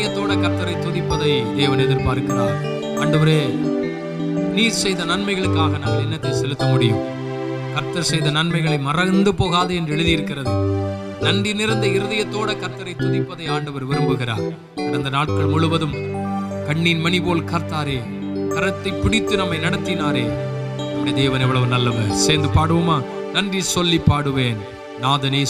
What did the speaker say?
கர்த்தரை துதிப்பதை தேவன் எதிர்பார்க்கிறார். ஆண்டவரே, நீர் செய்த நன்மைகளுக்காக நாங்கள் என்னத்தை செலுத்த முடியும்? கர்த்தர் செய்த நன்மைகளை மறந்து போகாது என்று எழுதியிருக்கிறது. நன்றி நிறைந்த இருதயத்தோட கர்த்தரை துதிப்பதை ஆண்டவர் விரும்புகிறார். கடந்த நாட்கள் முழுவதும் கண்ணின் மணி போல் கர்த்தாரே கரத்தை பிடித்து நம்மை நடத்தினாரே. நம்முடைய தேவன் எவ்வளவு நல்லவர். சேர்ந்து பாடுவோமா? நன்றி சொல்லி பாடுவேன். நாதனே